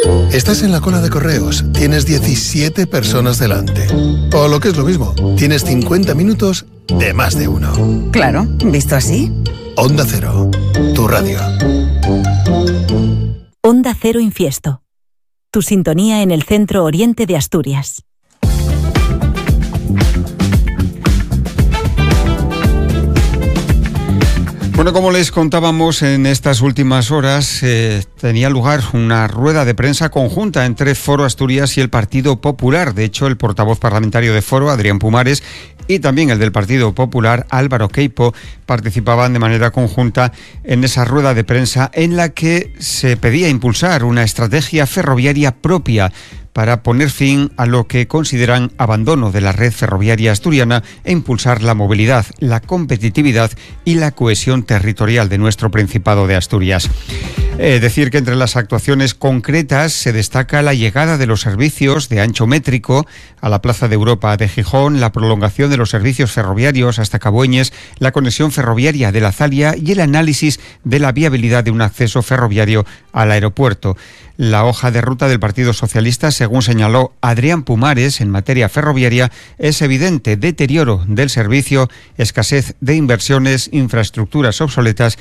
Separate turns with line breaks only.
Estás en la cola de correos, tienes 17 personas delante. O lo que es lo mismo, tienes 50 minutos de más de uno.
Claro, visto así.
Onda Cero, tu radio.
Onda Cero Infiesto. Tu sintonía en el centro oriente de Asturias.
Bueno, como les contábamos, en estas últimas horas tenía lugar una rueda de prensa conjunta entre Foro Asturias y el Partido Popular. De hecho, el portavoz parlamentario de Foro, Adrián Pumares, y también el del Partido Popular, Álvaro Queipo, participaban de manera conjunta en esa rueda de prensa en la que se pedía impulsar una estrategia ferroviaria propia para poner fin a lo que consideran abandono de la red ferroviaria asturiana e impulsar la movilidad, la competitividad y la cohesión territorial de nuestro Principado de Asturias. Decir que entre las actuaciones concretas se destaca la llegada de los servicios de ancho métrico a la Plaza de Europa de Gijón, la prolongación de los servicios ferroviarios hasta Cabueñes, la conexión ferroviaria de la Zalia y el análisis de la viabilidad de un acceso ferroviario al aeropuerto. La hoja de ruta del Partido Socialista, según señaló Adrián Pumares, en materia ferroviaria, es evidente deterioro del servicio, escasez de inversiones, infraestructuras obsoletas